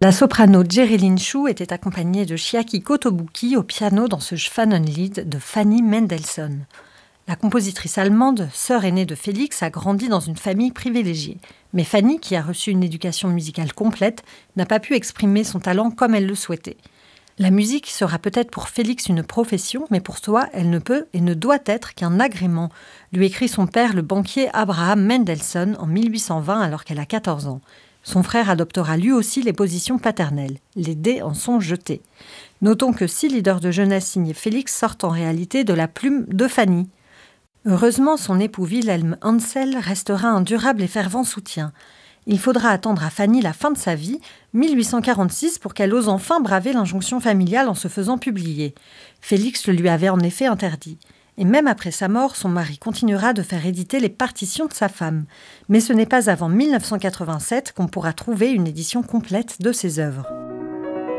La soprano Jerilyn Chou était accompagnée de Chiaki Kotobuki au piano dans ce Schwanenlied de Fanny Mendelssohn. La compositrice allemande, sœur aînée de Félix, a grandi dans une famille privilégiée. Mais Fanny, qui a reçu une éducation musicale complète, n'a pas pu exprimer son talent comme elle le souhaitait. La musique sera peut-être pour Félix une profession, mais pour toi, elle ne peut et ne doit être qu'un agrément, lui écrit son père, le banquier Abraham Mendelssohn, en 1820 alors qu'elle a 14 ans. Son frère adoptera lui aussi les positions paternelles. Les dés en sont jetés. Notons que 6 leaders de jeunesse signés Félix sortent en réalité de la plume de Fanny. Heureusement, son époux Wilhelm Hansel restera un durable et fervent soutien. Il faudra attendre à Fanny la fin de sa vie, 1846, pour qu'elle ose enfin braver l'injonction familiale en se faisant publier. Félix le lui avait en effet interdit. Et même après sa mort, son mari continuera de faire éditer les partitions de sa femme. Mais ce n'est pas avant 1987 qu'on pourra trouver une édition complète de ses œuvres.